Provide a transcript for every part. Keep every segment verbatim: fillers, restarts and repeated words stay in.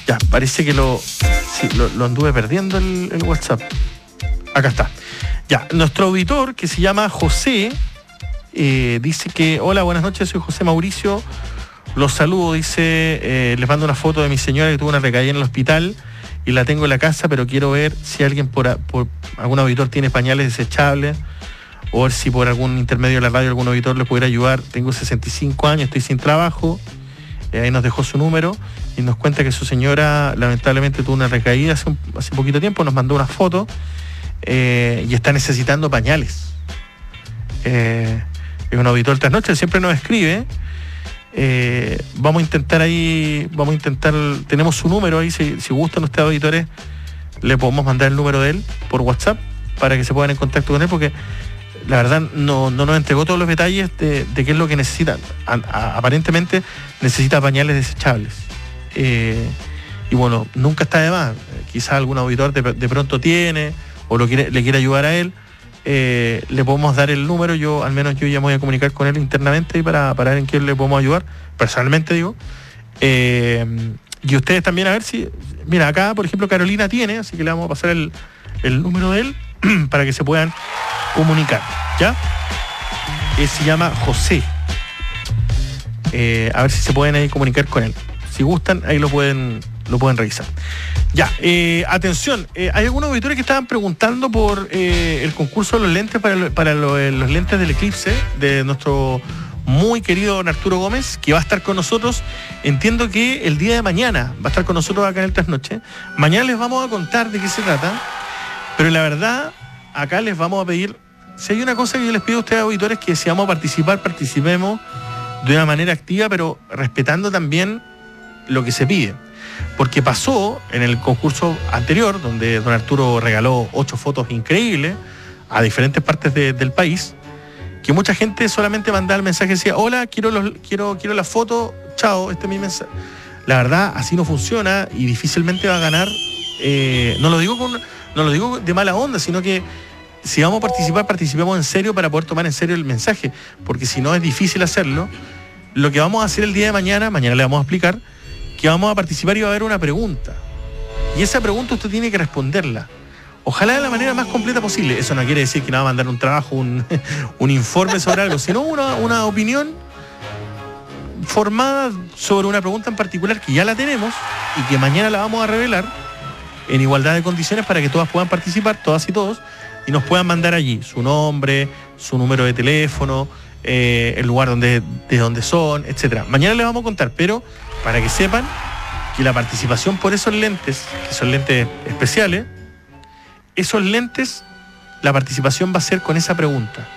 Ya, parece que lo, sí, lo, lo anduve perdiendo el, el WhatsApp. Acá está. Ya, nuestro auditor, que se llama José, eh, dice que, hola, buenas noches, soy José Mauricio, los saludo, dice, eh, les mando una foto de mi señora que tuvo una recaída en el hospital y la tengo en la casa, pero quiero ver si alguien por, por algún auditor tiene pañales desechables, o ver si por algún intermedio de la radio algún auditor le pudiera ayudar. Tengo sesenta y cinco años, estoy sin trabajo. Eh, ahí nos dejó su número y nos cuenta que su señora lamentablemente tuvo una recaída hace, un, hace poquito tiempo, nos mandó una foto eh, y está necesitando pañales. Eh, es un auditor trasnoche, siempre nos escribe. Eh, vamos a intentar ahí, vamos a intentar, tenemos su número ahí, si, si gustan ustedes auditores, le podemos mandar el número de él por WhatsApp para que se pongan en contacto con él, porque la verdad no, no nos entregó todos los detalles de, de qué es lo que necesita. A, a, aparentemente necesita pañales desechables. Eh, y bueno, nunca está de más. Quizás algún auditor de, de pronto tiene o lo quiere, le quiere ayudar a él. Eh, le podemos dar el número. Yo, al menos yo ya me voy a comunicar con él internamente para, para ver en qué le podemos ayudar. Personalmente digo. Eh, y ustedes también a ver si... Mira, acá por ejemplo Carolina tiene, así que le vamos a pasar el, el número de él para que se puedan comunicar, ¿ya? Él se llama José. Eh, a ver si se pueden ahí comunicar con él. Si gustan, ahí lo pueden, lo pueden revisar. Ya, eh, atención, eh, hay algunos auditores que estaban preguntando por eh, el concurso de los lentes para, para lo, los lentes del eclipse de nuestro muy querido don Arturo Gómez, que va a estar con nosotros. Entiendo que el día de mañana va a estar con nosotros acá en el Trasnoche. Mañana les vamos a contar de qué se trata, pero la verdad, acá les vamos a pedir, si hay una cosa que yo les pido a ustedes auditores, que si vamos a participar, participemos de una manera activa, pero respetando también lo que se pide. Porque pasó en el concurso anterior, donde don Arturo regaló ocho fotos increíbles a diferentes partes de, del país, que mucha gente solamente mandaba el mensaje y decía, hola, quiero, los, quiero, quiero la foto, chao, este es mi mensaje. La verdad, así no funciona y difícilmente va a ganar. Eh, no lo digo con, no lo digo de mala onda, sino que si vamos a participar, participemos en serio para poder tomar en serio el mensaje, porque si no es difícil hacerlo. Lo que vamos a hacer el día de mañana, mañana le vamos a explicar, que vamos a participar y va a haber una pregunta. Y esa pregunta usted tiene que responderla. Ojalá de la manera más completa posible. Eso no quiere decir que nos va a mandar un trabajo, un, un informe sobre algo, sino una, una opinión formada sobre una pregunta en particular que ya la tenemos y que mañana la vamos a revelar en igualdad de condiciones para que todas puedan participar, todas y todos, y nos puedan mandar allí su nombre, su número de teléfono, eh, el lugar donde, de donde son, etcétera. Mañana les vamos a contar, pero para que sepan que la participación por esos lentes, que son lentes especiales, esos lentes, la participación va a ser con esa pregunta.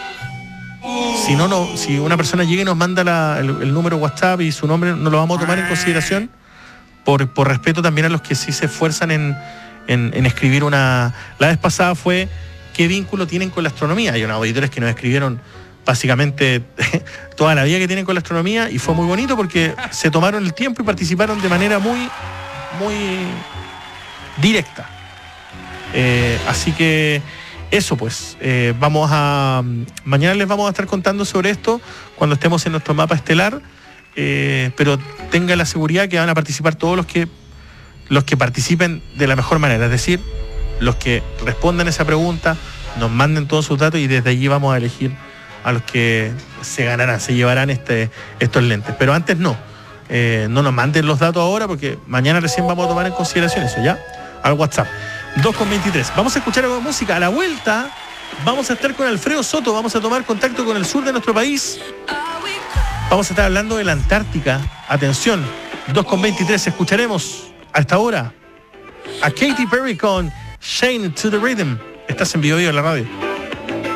Si no, no, si una persona llega y nos manda la, el, el número WhatsApp y su nombre, no lo vamos a tomar en consideración por, por respeto también a los que sí se esfuerzan en, en, en escribir una... La vez pasada fue ¿qué vínculo tienen con la astronomía? Hay unos auditores que nos escribieron básicamente toda la vida que tienen con la astronomía y fue muy bonito porque se tomaron el tiempo y participaron de manera muy, muy directa. Eh, así que eso pues, eh, vamos a... Mañana les vamos a estar contando sobre esto cuando estemos en nuestro mapa estelar, eh, pero tenga la seguridad que van a participar todos los que los que participen de la mejor manera, es decir, los que respondan esa pregunta, nos manden todos sus datos y desde allí vamos a elegir a los que se ganarán, se llevarán este, estos lentes. Pero antes no, eh, no nos manden los datos ahora porque mañana recién vamos a tomar en consideración eso, ¿ya? Al WhatsApp. dos con veintitrés. Vamos a escuchar algo de música. A la vuelta vamos a estar con Alfredo Soto, vamos a tomar contacto con el sur de nuestro país. Vamos a estar hablando de la Antártica. Atención, dos con veintitrés. Escucharemos a esta hora a Katy Perry con Shane to the Rhythm. Estás en Bio Bio en la radio.